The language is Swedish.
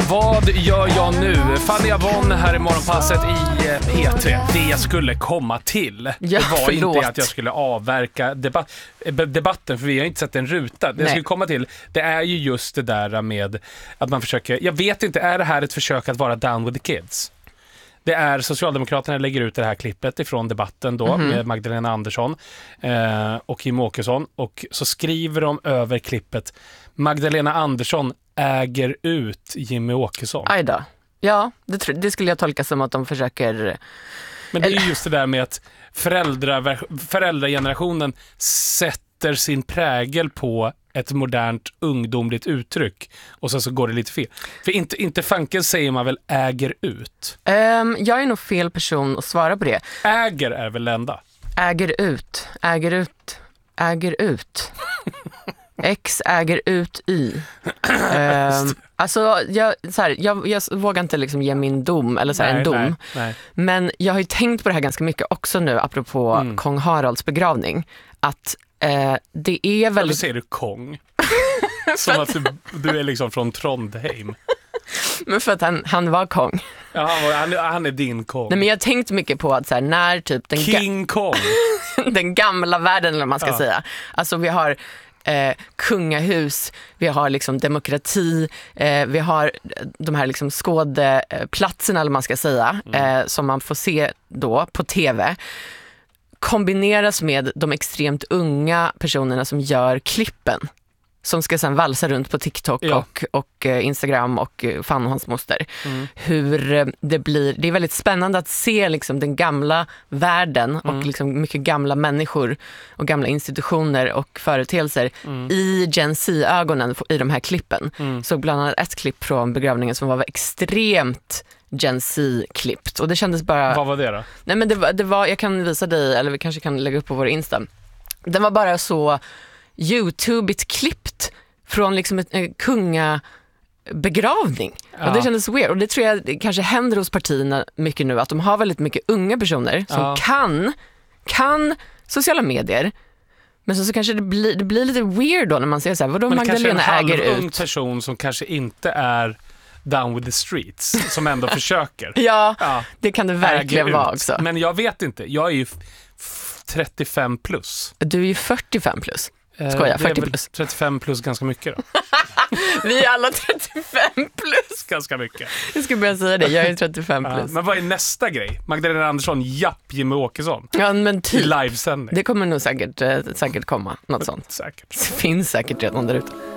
Vad gör jag nu? Fanny Avon här i morgonpasset i P3. Det jag skulle komma till, Ja, det var förlåt. inte att jag skulle avverka debatten, för vi har inte sett en ruta. Det jag skulle komma till, det är ju just det där med att man försöker, jag vet inte, är det här ett försök att vara down with the kids? Det är Socialdemokraterna lägger ut det här klippet ifrån debatten då med Magdalena Andersson och Jimmie Åkesson, och så skriver de över klippet: Magdalena Andersson äger ut Jimmie Åkesson. Aj då. Ja, det skulle jag tolka som att de försöker... Men det är ju just det där med att föräldragenerationen sätter sin prägel på ett modernt ungdomligt uttryck, och så går det lite fel. För inte fanken säger man väl äger ut? Jag är nog fel person att svara på det. Äger är väl det enda? Äger ut. X äger ut Y. Alltså jag vågar inte liksom ge min dom eller så här, en dom. Nej. Men jag har ju tänkt på det här ganska mycket också nu, apropå kung Haralds begravning, att det är väldigt... Varför säger du kong? Som att du är liksom från Trondheim. Men för att han var kung. Ja, han är din kong. Nej, men jag har tänkt mycket på att så här, när typ King Kong. den gamla världen, eller vad man ska säga. Alltså vi har kungahus, vi har liksom demokrati, vi har de här liksom skådeplatserna, eller man ska säga, som man får se då på tv, kombineras med de extremt unga personerna som gör klippen, som ska sen valsa runt på TikTok och Instagram och fan och hans moster. Hur det blir, det är väldigt spännande att se liksom den gamla världen och liksom mycket gamla människor och gamla institutioner och företeelser i Gen Z-ögonen i de här klippen. Så bland annat ett klipp från begravningen som var extremt Gen Z-klippt, och det kändes bara... Vad var det då? Nej, men det var, jag kan visa dig, eller vi kanske kan lägga upp på vår Insta. Den var bara så YouTube-igt klippt från liksom en kungabegravning. Och det kändes weird. Och det tror jag kanske händer hos partierna mycket nu, att de har väldigt mycket unga personer som kan sociala medier. Men så kanske det blir lite weird då när man ser så här, vadå Magdalena äger ut? Men en ung person som kanske inte är down with the streets, som ändå försöker. Ja, det kan det verkligen vara också. Men jag vet inte, jag är ju 35 plus. Du är ju 45 plus. Skoja, 40 plus. 35 plus ganska mycket då. Vi är alla 35 plus. Ganska mycket. Jag ska börja säga det, jag är 35 plus. Men vad är nästa grej? Magdalena Andersson, Jimmie Åkesson. Ja, men i livesändning. Det kommer nog säkert komma, något sånt. Säkert. Det finns säkert redan där ute.